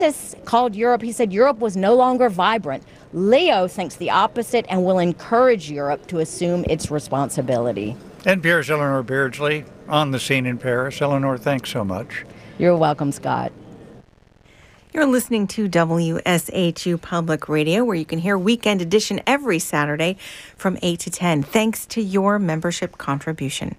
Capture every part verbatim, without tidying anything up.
This called Europe, he said Europe was no longer vibrant. Leo thinks the opposite and will encourage Europe to assume its responsibility. N P R's Eleanor Beardsley on the scene in Paris. Eleanor, thanks so much. You're welcome, Scott. You're listening to W S H U Public Radio, where you can hear Weekend Edition every Saturday from eight to ten, thanks to your membership contribution.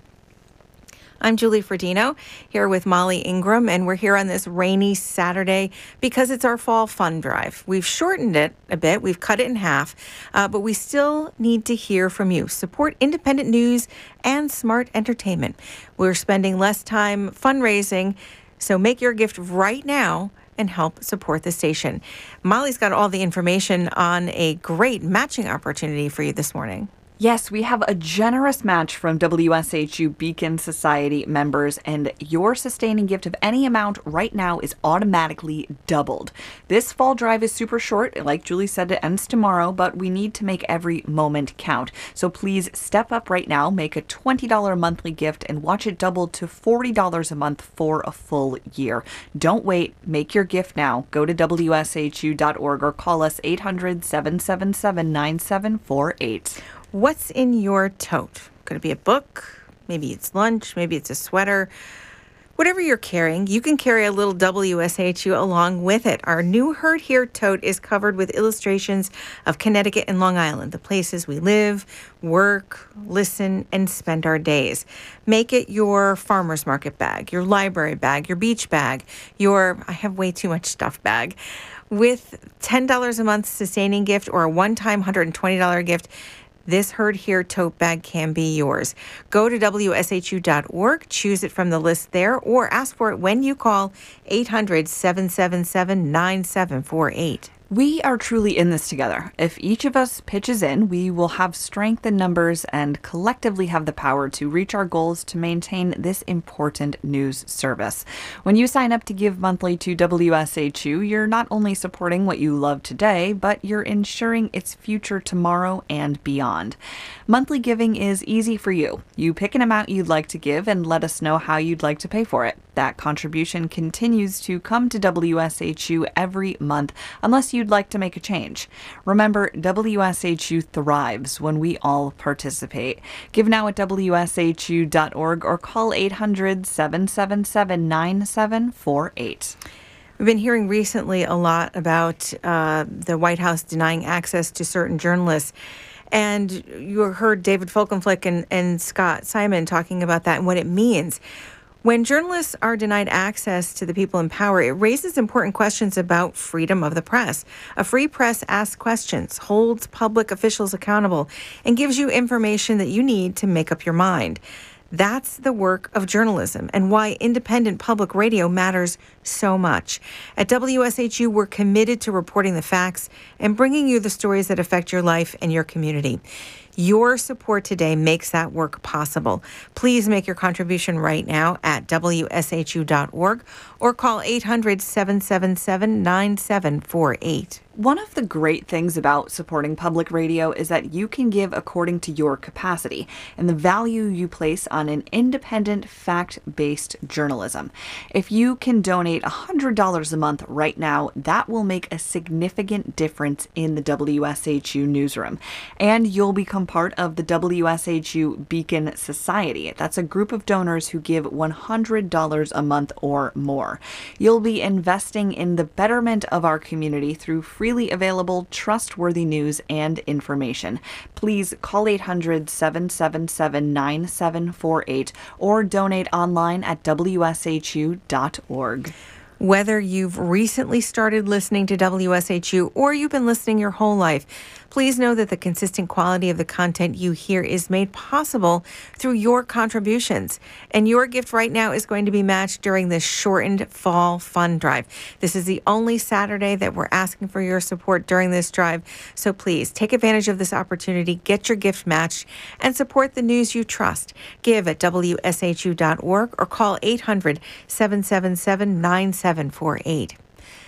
I'm Julie Frodino, here with Molly Ingram, and we're here on this rainy Saturday because it's our fall fund drive. We've shortened it a bit, we've cut it in half, uh, but we still need to hear from you. Support independent news and smart entertainment. We're spending less time fundraising, so make your gift right now and help support the station. Molly's got all the information on a great matching opportunity for you this morning. Yes, we have a generous match from W S H U Beacon Society members, and your sustaining gift of any amount right now is automatically doubled. This fall drive is super short. Like Julie said, it ends tomorrow, but we need to make every moment count. So please step up right now, make a twenty dollars monthly gift, and watch it double to forty dollars a month for a full year. Don't wait. Make your gift now. Go to W S H U dot org or call us eight hundred, seven seven seven, nine seven four eight. What's in your tote? Could it be a book? Maybe it's lunch. Maybe it's a sweater. Whatever you're carrying, you can carry a little W S H U along with it. Our new Heard Here tote is covered with illustrations of Connecticut and Long Island, the places we live, work, listen, and spend our days. Make it your farmer's market bag, your library bag, your beach bag, your, I have way too much stuff bag. With ten dollars a month sustaining gift or a one-time one hundred twenty dollars gift, this Heard Here tote bag can be yours. Go to W S H U dot org, choose it from the list there, or ask for it when you call eight hundred, seven seven seven, nine seven four eight. We are truly in this together. If each of us pitches in, we will have strength in numbers and collectively have the power to reach our goals to maintain this important news service. When you sign up to give monthly to W S H U, you're not only supporting what you love today, but you're ensuring its future tomorrow and beyond. Monthly giving is easy for you. You pick an amount you'd like to give and let us know how you'd like to pay for it. That contribution continues to come to W S H U every month unless you'd like to make a change. Remember, W S H U thrives when we all participate. Give now at W S H U dot org or call eight hundred, seven seven seven, nine seven four eight. We've been hearing recently a lot about uh, the White House denying access to certain journalists. And you heard David Folkenflik and, and Scott Simon talking about that and what it means. When journalists are denied access to the people in power, it raises important questions about freedom of the press. A free press asks questions, holds public officials accountable, and gives you information that you need to make up your mind. That's the work of journalism and why independent public radio matters so much. At W S H U, we're committed to reporting the facts and bringing you the stories that affect your life and your community. Your support today makes that work possible. Please make your contribution right now at W S H U dot org or call eight hundred, seven seven seven, nine seven four eight. One of the great things about supporting public radio is that you can give according to your capacity and the value you place on an independent, fact-based journalism. If you can donate one hundred dollars a month right now, that will make a significant difference in the W S H U newsroom. And you'll become part of the W S H U Beacon Society. That's a group of donors who give one hundred dollars a month or more. You'll be investing in the betterment of our community through freely available, trustworthy news and information. Please call eight hundred, seven seven seven, nine seven four eight or donate online at W S H U dot org. Whether you've recently started listening to W S H U or you've been listening your whole life, please know that the consistent quality of the content you hear is made possible through your contributions. And your gift right now is going to be matched during this shortened fall fund drive. This is the only Saturday that we're asking for your support during this drive. So please take advantage of this opportunity, get your gift matched, and support the news you trust. Give at W S H U dot org or call eight hundred, seven seven seven, nine seven four eight.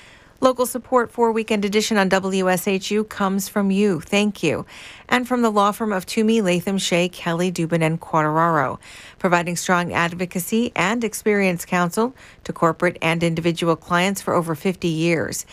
Local support for Weekend Edition on W S H U comes from you. Thank you. And from the law firm of Toomey, Latham, Shea, Kelly, Dubin, and Quattararo, providing strong advocacy and experienced counsel to corporate and individual clients for over fifty years.